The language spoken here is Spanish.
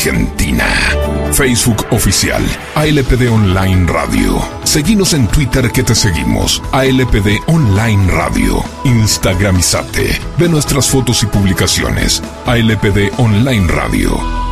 Argentina. Facebook oficial ALPD Online Radio. Seguinos en Twitter que te seguimos, ALPD Online Radio. Instagramizate. Ve nuestras fotos y publicaciones, ALPD Online Radio.